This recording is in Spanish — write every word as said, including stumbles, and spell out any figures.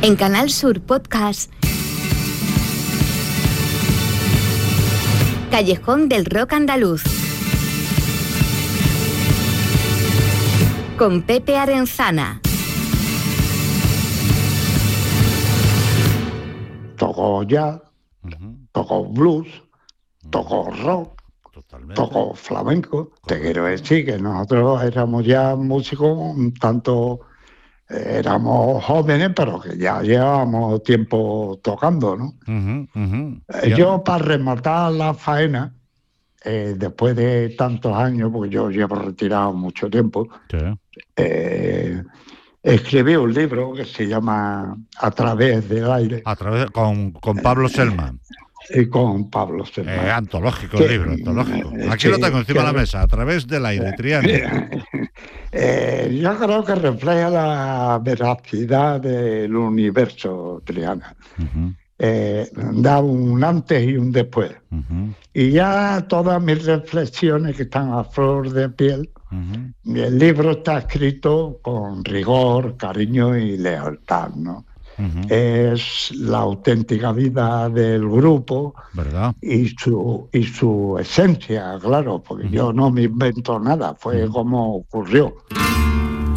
En Canal Sur Podcast, Callejón del Rock Andaluz, con Pepe Arenzana. Toco jazz, uh-huh. toco blues, uh-huh. toco rock, Totalmente. toco flamenco. Correcto. Te quiero decir que nosotros éramos ya músicos un tanto... Éramos jóvenes, pero que ya llevábamos tiempo tocando, ¿no? Uh-huh, uh-huh. Eh, yo, para rematar la faena, eh, después de tantos años, porque yo llevo retirado mucho tiempo, sí. eh, escribí un libro que se llama A través del aire. A través, con, con Pablo Selman. Y con Pablo Selman. Eh, antológico el libro, antológico. Aquí sí, lo tengo encima que, de la mesa, A través del aire, Triana. Eh, yo creo que refleja la veracidad del universo, Triana. Uh-huh. Eh, da un antes y un después. Uh-huh. Y ya todas mis reflexiones que están a flor de piel, uh-huh. el libro está escrito con rigor, cariño y lealtad, ¿no? Uh-huh. Es la auténtica vida del grupo, ¿verdad? y su y su esencia, claro, porque uh-huh. yo no me invento nada, fue uh-huh. como ocurrió.